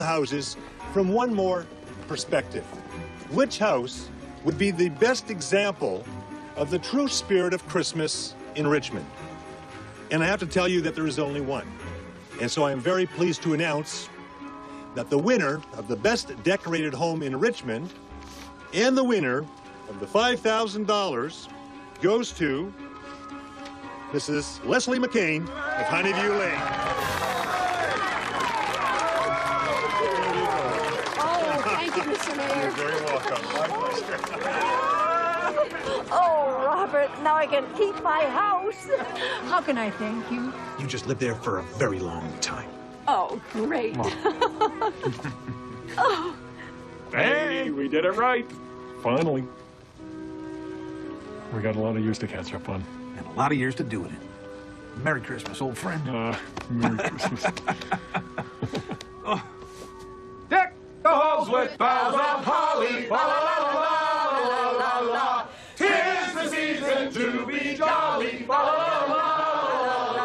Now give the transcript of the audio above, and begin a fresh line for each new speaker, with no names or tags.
houses from one more perspective. Which house would be the best example of the true spirit of Christmas in Richmond? And I have to tell you that there is only one. And so I am very pleased to announce that the winner of the best decorated home in Richmond and the winner of the $5,000 goes to Mrs. Leslie McCain of Honeyview Lane.
Oh, thank you, Mr. Mayor.
You're very welcome. My pleasure.
Oh, Robert, now I can keep my house. How can I thank you?
You just lived there for a very long time.
Oh, great. Oh.
Hey, we did it right. Finally. We got a lot of years to catch up on.
And a lot of years to do it in. Merry Christmas, old friend.
Merry Christmas.
Deck the halls with boughs of holly, la la la la la la la la. 'Tis the season to be jolly, la la la.